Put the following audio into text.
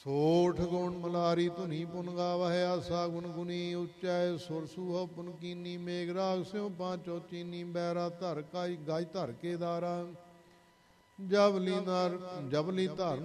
ਸੋਠ ਗੁਣ ਮਲਾਰੀ ਧੁਨੀ ਪੁਨ ਗਾਵਹਿ ਆਸਾ ਗੁਣ ਗੁਨੀ ਉਚੈ ਸੁਰ ਸੂਹ ਪੁਨ ਕੀਨੀ ਮੇਘ ਰਾਗ ਸਿਉ ਪਾਂਚੋ ਚੀਨੀ ਬੈਰਾ ਧਰ ਕਾਈ ਗਾਇ ਧਰ ਕੇ ਦਾਰਾ ਜਬਲੀ ਧਰਨ